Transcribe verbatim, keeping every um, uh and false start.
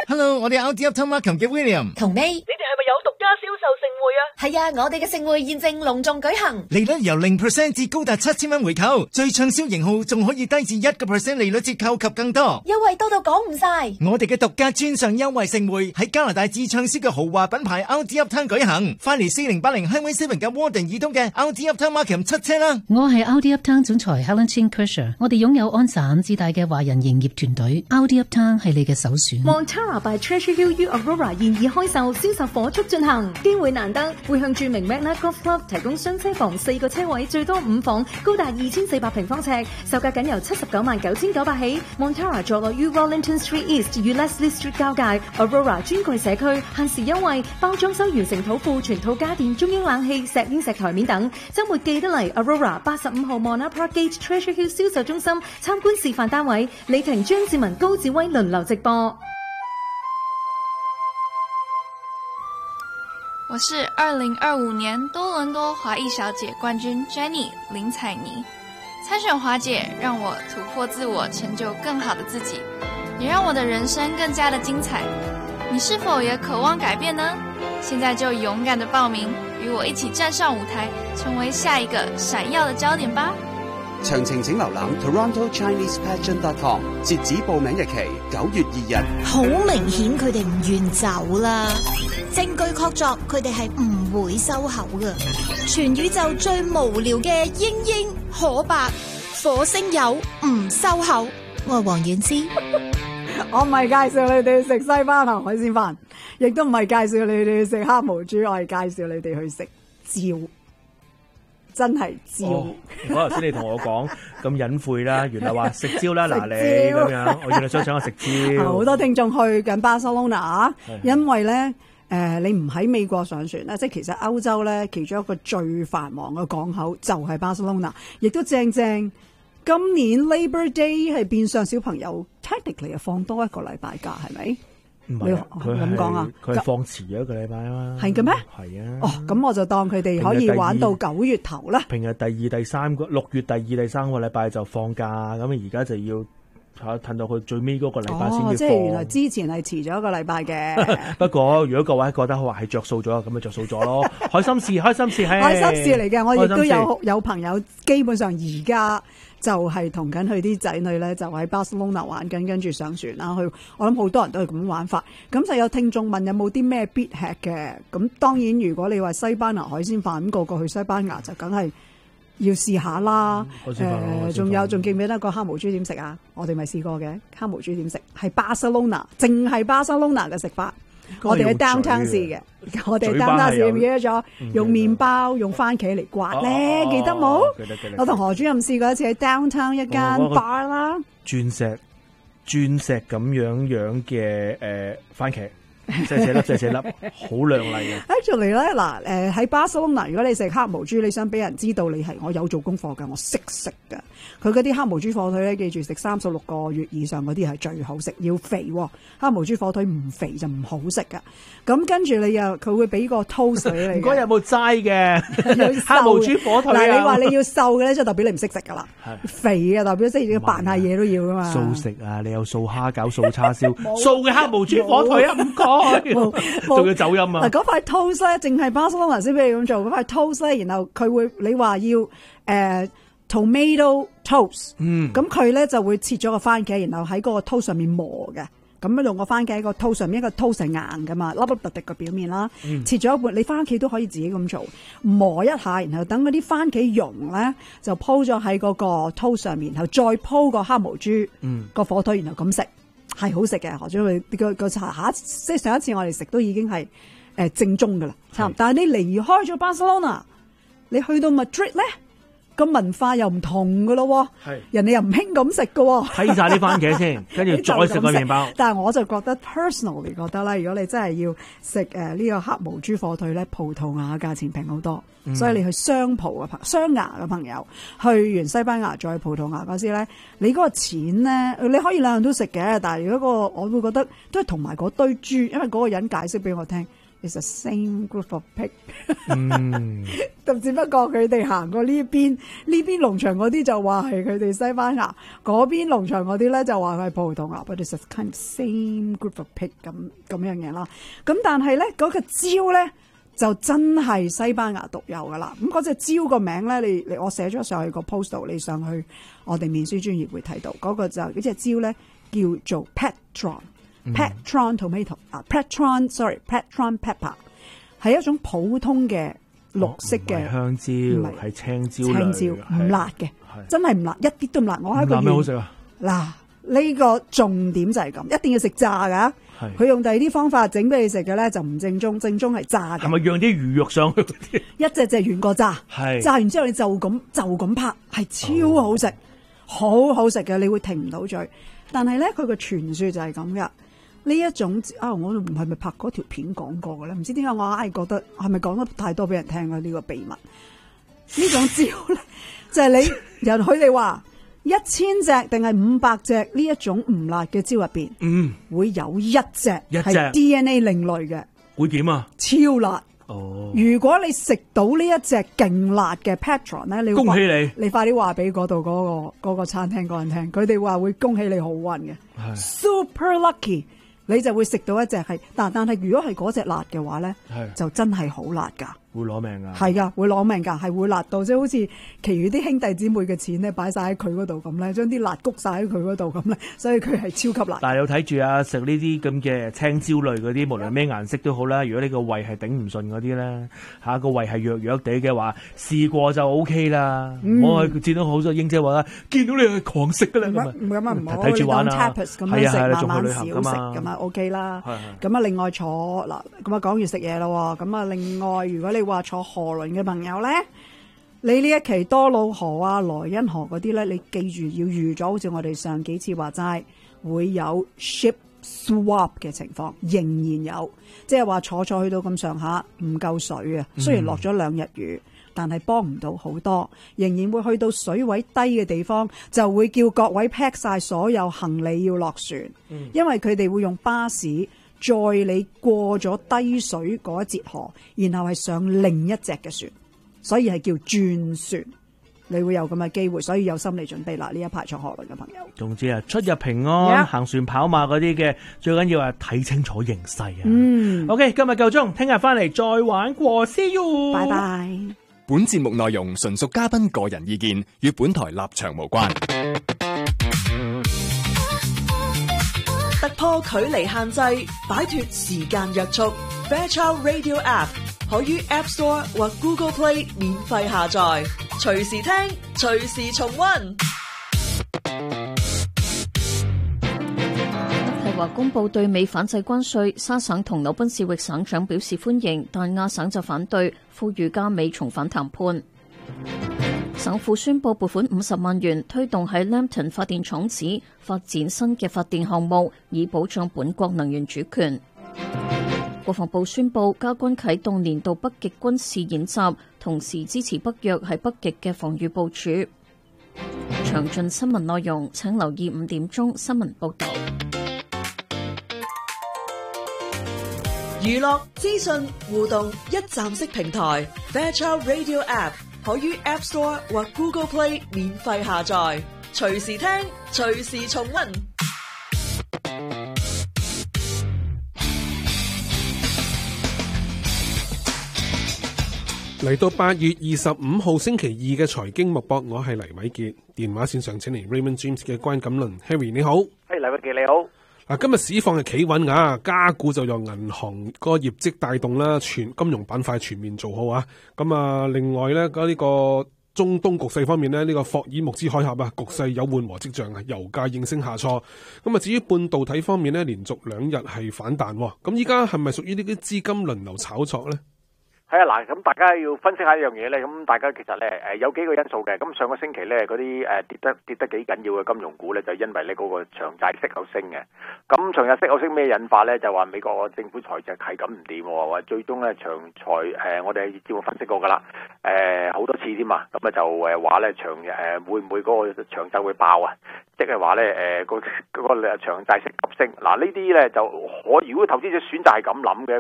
Hello， 我哋 R D Uptown Markham 嘅 William 同 May， 你哋係咪有獨家銷售盛會啊？ 係啊，我哋嘅盛會現正隆重舉行， 利率由零 percent 至高達七千蚊回購，最暢銷型號仲可以低至一個 percent 利率折扣及更多， 優惠多到講唔晒。 我哋嘅獨家專上優惠盛會喺加拿大至暢銷嘅豪華品牌 R D Uptown 舉行，快嚟四零八零 Highway Seven 嘅 Warden 以東嘅 R D Uptown Markham 七車啦！ 我係 R D Uptown 總裁 Helen Chin Kersher， 我哋擁有安省至大嘅華人營業團隊 ，R D Uptown 係你嘅首選。 Montara by Treasure Hill U Aurora 現已開售，銷售火速進行，機會難得，會向著名 Magna Golf Club 提供雙車房四個車位，最多五房，高達二千四百平方尺，售價僅由七十九萬九千九百起。Montara 坐落於 Wellington Street East 與 Leslie Street 交界 ，Aurora 專櫃社區，限時優惠，包裝修完成土庫、全套家電、中央冷氣、石英石台面等。週末記得嚟 Aurora 八十五號 Mona Park Gate Treasure Hill 銷售中心參觀示範單位，李婷、張志文、高志威輪流直播。 我是二零二五年多倫多華裔小姐冠軍 Jenny 林采妮。參選華姐讓我突破自我，成就更好的自己，也讓我的人生更加的精彩。你是否也渴望改變呢？現在就勇敢的報名，與我一起站上舞台，成為下一個閃耀的焦點吧。 詳情請瀏覽 Toronto Chinese Pageant dot com， 截止報名日期九月二日。 好明顯佢哋唔願走啦，證據確鑿佢哋係唔會收口㗎。全宇宙最無聊嘅英英可白火星友唔收口，我係黃婉之。 我唔係介紹你哋食西班牙海鮮飯，亦都唔係介紹你哋食黑毛豬，我係介紹你哋去食蕉。真係蕉！ 我頭先你同我講咁隱晦啦，原來話食蕉啦，嗱你咁樣，我原來想請我食蕉。 好多聽眾去緊巴塞隆納，因為咧誒、呃、你唔喺美國上船咧，即係其實歐洲咧其中一個最繁忙嘅港口就係巴塞隆納，亦都正正今年 Labor Day 係變相小朋友 technically 係放多一個禮拜假，係咪？ 唔係佢咁講啊， 佢係放遲咗一個禮拜啊嘛。係嘅咩？ 係啊。 哦，咁我就當佢哋可以玩到九月頭啦。 平日第二、第三個六月第二、第三個禮拜就放假，咁而家就要嚇褪到去最尾嗰個禮拜先要放。 哦，即係原來之前係遲咗一個禮拜嘅。 不過如果各位覺得話係着數咗，咁咪着數咗咯。開心事，開心事係。 開心事嚟嘅，我亦都有有朋友基本上而家。就係同緊佢啲仔女咧，就喺巴塞隆納玩緊，跟住上船啦。去我諗好多人都係咁玩法。咁就有聽眾問有冇啲咩必吃嘅？咁當然如果你話西班牙海鮮飯，咁個個去西班牙就梗係要試下啦。誒、嗯，仲、呃、有仲記唔記得個黑毛豬點食啊？我哋咪試過嘅黑毛豬點食，係巴塞隆納，淨係巴塞隆納嘅食法。我哋喺 downtown 試嘅，我哋喺 downtown 試記得咗，用麵包、用番茄嚟刮咧，記得冇？我同何主任試過一次喺 downtown 一間 bar 啦。鑽石鑽石咁樣樣嘅誒番茄，細細粒細細粒，好亮麗嘅。 Actually 咧，嗱誒喺巴塞隆納，如果你食黑毛豬，你想俾人知道你係我有做功課㗎，我識食㗎。佢嗰啲黑毛豬火腿咧，記住食三十六個月以上嗰啲係最好食，要肥喎。黑毛豬火腿唔肥就唔好食噶。咁跟住你又佢會俾個 toast 俾你。 唔該有冇齋嘅黑毛豬火腿啊？ 嗱，你話你要瘦嘅咧，就代表你唔識食噶啦。肥嘅代表即係要扮下嘢都要噶嘛。 素食啊，你有素蝦餃、素叉燒、素嘅黑毛豬火腿啊，唔該。仲要走音啊！ 嗱，嗰塊 toast 咧，淨係巴塞隆納先俾你咁做。嗰塊 toast 咧，然後佢會你話要誒。呃Tomato toast，嗯，咁佢咧就會切咗個番茄，然後喺嗰個 toast 上面磨嘅，咁用個番茄喺個 toast 上面，一個 toast 係硬噶嘛，粒粒突突個表面啦，嗯、切咗一半，你翻屋企都可以自己咁做，磨一下，然後等嗰啲番茄溶咧，就鋪咗喺嗰個 toast 上面，然後再鋪個黑毛豬，嗯，個火腿，然後咁食，係好食嘅。何咗佢個個下即係上一次我哋食都已經係誒正宗噶啦，差唔多。但係你離開咗巴塞隆納，你去到 Madrid 咧？個文化又唔同噶咯，人哋又唔興咁食噶， 睇晒啲番茄先，跟住再食個麵包。 但係我就覺得 personally 覺得啦，如果你真係要食誒呢個黑毛豬火腿咧，葡萄牙價錢平好多，嗯、所以你去雙葡嘅朋雙牙嘅朋友去完西班牙再去葡萄牙嗰時咧，你嗰個錢咧，你可以兩樣都食嘅，但係如果、嗰個我會覺得都係同埋嗰堆豬，因為嗰個人解釋俾我聽。 it's the same group of pig。 嗯， 咁只不過佢哋行過呢邊，呢邊農場嗰啲就話係佢哋西班牙，嗰邊農場嗰啲咧就話佢係葡萄牙。But it's a kind of same group of pig 咁咁樣嘢啦。咁但係咧嗰個蕉咧就真係西班牙獨有噶啦。咁嗰隻蕉個名咧，你你我寫咗上去個 post 度，你上去我哋面書專頁會睇到嗰、嗰個就嗰隻蕉咧叫做 Petron。Petron tomato 啊 ，Petron sorry，Petron pepper 係一種普通嘅綠色嘅、 哦、香蕉，係青椒青椒唔辣嘅，真係唔辣，一啲都唔辣。我喺個辣咩好食啊？ 嗱，呢個重點就係咁，一定要食炸㗎。佢用第二啲方法整俾你食嘅咧就唔正宗，正宗係炸嘅。 係咪釀啲魚肉上去？ 一隻隻軟過炸，炸完之後你就咁就咁拍，係超好食，好好食嘅，你會停唔到嘴。但係咧，佢個傳說就係咁㗎。呢一種啊，我唔係咪拍嗰條片講過嘅咧？唔知點解我硬係覺得係咪講得太多俾人聽啊？呢、呢個秘密呢種蕉咧，就係你人佢哋話一千隻定係五百隻呢一種唔辣嘅蕉入邊，嗯，會有一隻係 D N A 另類嘅， 會點啊？ 超辣哦！ 如果你食到呢一隻勁辣嘅 Petron 咧，你恭喜你， 你快啲話俾嗰度嗰個嗰個餐廳嗰人聽，佢哋話會恭喜你好運嘅 ，super lucky。你就會食到一隻係，但但係如果係嗰隻辣嘅話咧，就真係好辣㗎， 會攞命㗎， 係㗎，會攞命㗎，係會辣到即係好似其餘啲兄弟姊妹嘅錢咧擺晒喺佢嗰度咁咧，將啲辣谷晒喺佢嗰度咁咧，所以佢係超級辣。 但係你睇住啊，食呢啲咁嘅青椒類嗰啲，無論咩顏色都好啦。如果你個胃係頂唔順嗰啲咧，嚇個胃係弱弱地嘅話，試過就 O K 啦。 嗯、 我見到好多英姐話啦，見到你係狂食㗎啦，咁啊咁啊唔好， 睇住玩啊， 咁樣食，慢慢少食咁啊 O K 啦。咁啊，另外坐嗱，咁啊講完食嘢咯，咁啊另外如果你話坐河輪嘅朋友咧，你呢一期多瑙河啊、萊茵河嗰啲咧，你記住要預咗，好似我哋上幾次話齋會有 ship swap 嘅情況，仍然有，即係話坐坐去到咁上下唔夠水啊，雖然落咗兩日雨。嗯，但係幫唔到好多，仍然會去到水位低嘅地方，就會叫各位 pack 晒所有行李要落船，嗯、因為佢哋會用巴士載你過咗低水嗰一節河，然後係上另一隻嘅船，所以係叫轉船。你會有咁嘅機會，所以有心理準備啦。呢一排坐河輪嘅朋友， 總之啊，出入平安， yeah. 行船跑馬嗰啲嘅，最緊要係睇清楚形勢啊。嗯，OK， 今日夠鐘，聽日翻嚟再玩過 ，See you， 拜拜。 本節目內容純屬嘉賓個人意見，與本台立場無關。 突破距離限制，擺脫時間約束。Fairchild Radio App 可於 App Store 或 Google Play 免費下載，隨時聽，隨時重溫。 提華公布對美反制關稅，沙省同紐賓士域省長表示歡迎，但亞省就反對，呼籲加美重返談判。省府宣布撥款五十萬元，推動喺 Lambton 發電廠址發展新嘅發電項目，以保障本國能源主權。國防部宣布加軍啟動年度北極軍事演習，同時支持北約喺北極嘅防禦部署。詳盡新聞內容請留意五點鐘新聞報道。 娛樂資訊互動一站式平台 Fairchild Radio App 可於 App Store 或 Google Play 免費下載，隨時聽，隨時重溫。 嚟到八月二十五號星期二嘅財經脈搏，我係黎偉傑，電話線上請嚟 Raymond James 嘅關錦麟 Harry 你好。 係黎偉傑你好。 嗱，今日市況係企穩㗎，加股就由銀行個業績帶動啦，全金融板塊全面做好啊。咁啊，另外咧，嗰呢個中東局勢方面呢，呢、呢個霍爾木茲海峽啊，局勢有緩和跡象啊，油價應聲下挫。咁啊，至於半導體方面呢，連續兩日係反彈。咁依家係咪屬於呢啲資金輪流炒作咧？ 係啊，嗱，咁大家要分析下一樣嘢咧，咁大家其實咧誒有幾個因素嘅。咁上個星期咧嗰啲誒跌得跌得幾緊要嘅金融股咧，就因為咧嗰個長債息口升嘅。咁長債息口升咩引發咧？就話美國政府財政係咁唔掂，話最終咧長財誒我哋節目分析過噶啦，誒好多次添嘛。咁啊就誒話咧長誒會唔會嗰個長債會爆啊？即係話咧誒個嗰個長債息急升。嗱呢啲咧就可如果投資者選擇係咁諗嘅，